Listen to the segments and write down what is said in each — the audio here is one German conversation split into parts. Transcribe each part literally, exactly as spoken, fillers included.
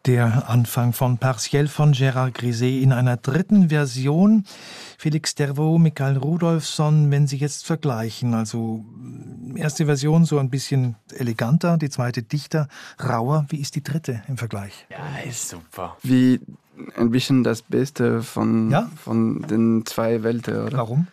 Der Anfang von Partiel von Gérard Griset in einer dritten Version. Felix Dervaux, Mikael Rudolfsson, wenn Sie jetzt vergleichen, also erste Version so ein bisschen eleganter, die zweite dichter, rauer. Wie ist die dritte im Vergleich? Ja, ist super. Wie ein bisschen das Beste von, ja? von den zwei Welten, oder? Warum?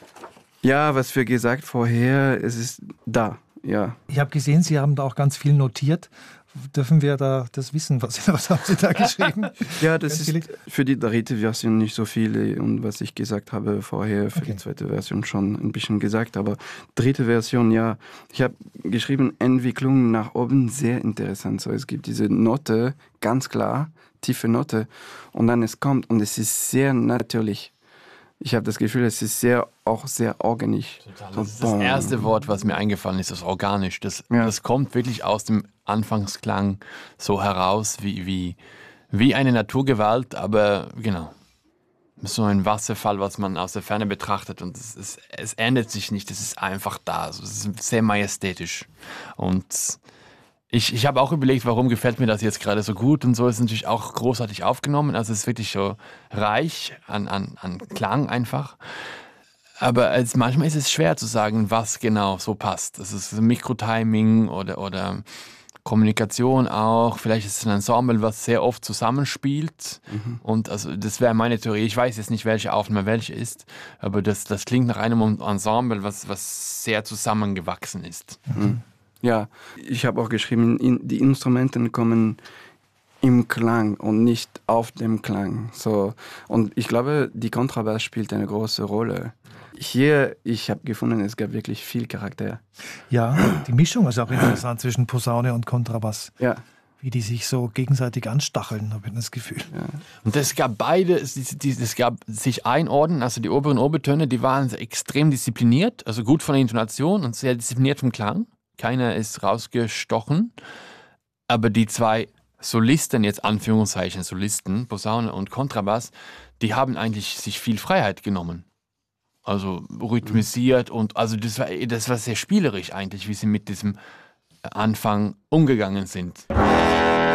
Ja, was wir gesagt vorher, es ist da, ja. Ich habe gesehen, Sie haben da auch ganz viel notiert. Dürfen wir da das wissen? Was, was haben Sie da geschrieben? Ja, das ist für die dritte Version nicht so viel. Und was ich gesagt habe vorher, für okay. die zweite Version schon ein bisschen gesagt. Aber dritte Version, ja. Ich habe geschrieben, Entwicklung nach oben, sehr interessant. So, es gibt diese Note, ganz klar, tiefe Note. Und dann es kommt und es ist sehr natürlich. Ich habe das Gefühl, es ist sehr, auch sehr organisch. Total. Das ist das erste Wort, was mir eingefallen ist, das organisch. Das, ja. das kommt wirklich aus dem Anfangsklang so heraus wie, wie, wie eine Naturgewalt, aber genau. So ein Wasserfall, was man aus der Ferne betrachtet und es, es, es ändert sich nicht, es ist einfach da. Also es ist sehr majestätisch. Und ich, ich habe auch überlegt, warum gefällt mir das jetzt gerade so gut und so. Ist natürlich auch großartig aufgenommen. Also es ist wirklich so reich an, an, an Klang einfach. Aber es, manchmal ist es schwer zu sagen, was genau so passt. Das ist Mikrotiming oder, oder Kommunikation auch. Vielleicht ist es ein Ensemble, was sehr oft zusammenspielt. Mhm. Und also das wäre meine Theorie. Ich weiß jetzt nicht, welche Aufnahme welche ist, aber das, das klingt nach einem Ensemble, was, was sehr zusammengewachsen ist. Mhm. Ja, ich habe auch geschrieben, die Instrumente kommen im Klang und nicht auf dem Klang. So, und ich glaube, die Kontrabass spielt eine große Rolle. Hier, ich habe gefunden, es gab wirklich viel Charakter. Ja, die Mischung ist auch interessant zwischen Posaune und Kontrabass. Ja. Wie die sich so gegenseitig anstacheln, habe ich das Gefühl. Ja. Und es gab beide, es gab sich einordnen, also die oberen Obertöne, die waren extrem diszipliniert, also gut von der Intonation und sehr diszipliniert vom Klang. Keiner ist rausgestochen, aber die zwei Solisten, jetzt Anführungszeichen Solisten, Posaune und Kontrabass, die haben eigentlich sich viel Freiheit genommen. Also rhythmisiert und also das war, das war sehr spielerisch eigentlich, wie sie mit diesem Anfang umgegangen sind.